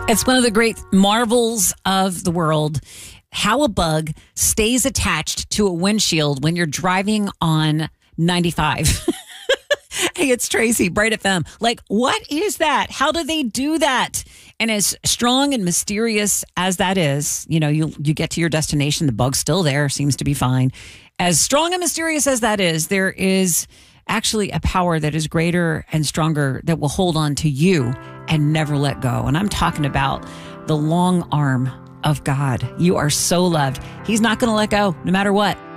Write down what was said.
It's one of the great marvels of the world, how a bug stays attached to a windshield when you're driving on 95. Hey, it's Tracy, Bright FM. Like, what is that? How do they do that? And as strong and mysterious as that is, you know, you get to your destination, the bug's still there, seems to be fine. As strong and mysterious as that is, there is actually a power that is greater and stronger that will hold on to you and never let go. And I'm talking about the long arm of God. You are so loved. He's not going to let go no matter what.